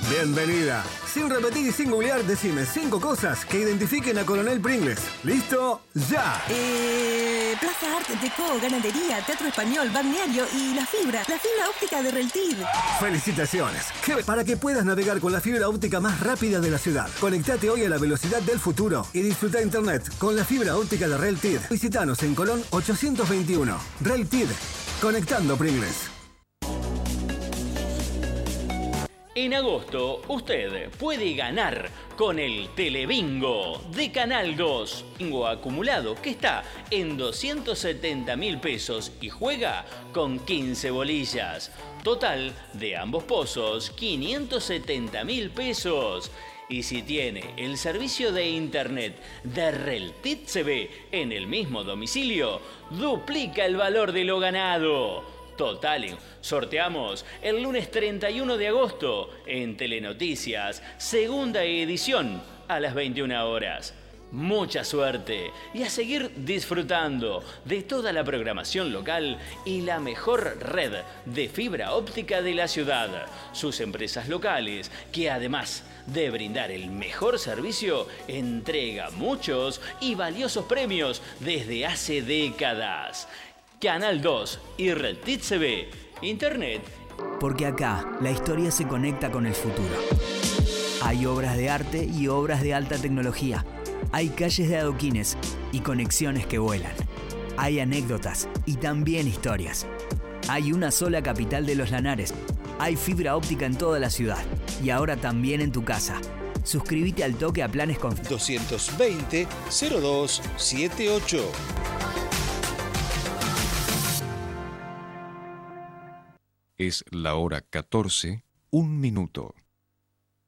Bienvenida. Sin repetir y sin googlear, decime 5 cosas que identifiquen a Coronel Pringles. ¿Listo? ¡Ya! Plaza Arte, Deco, Ganadería, Teatro Español, Balneario y la fibra óptica de Reltiv. ¡Felicitaciones! Para que puedas navegar con la fibra óptica más rápida de la ciudad. Conectate hoy a la velocidad del futuro y disfruta internet con la fibra óptica de Reltiv. Visítanos en Colón 821. Reltiv. Conectando Pringles. En agosto, usted puede ganar con el Telebingo de Canal 2. Bingo acumulado que está en 270.000 pesos y juega con 15 bolillas. Total de ambos pozos, 570.000 pesos. Y si tiene el servicio de internet de Reltiv TV en el mismo domicilio, duplica el valor de lo ganado. Total, sorteamos el lunes 31 de agosto en Telenoticias, segunda edición a las 21 horas. Mucha suerte y a seguir disfrutando de toda la programación local y la mejor red de fibra óptica de la ciudad. Sus empresas locales, que además de brindar el mejor servicio, entrega muchos y valiosos premios desde hace décadas. Canal 2 y Reltiv TV, Internet. Porque acá la historia se conecta con el futuro. Hay obras de arte y obras de alta tecnología. Hay calles de adoquines y conexiones que vuelan. Hay anécdotas y también historias. Hay una sola capital de los Lanares. Hay fibra óptica en toda la ciudad y ahora también en tu casa. Suscríbete al toque a planes con 220-0278. Es la hora 14, 1 minuto.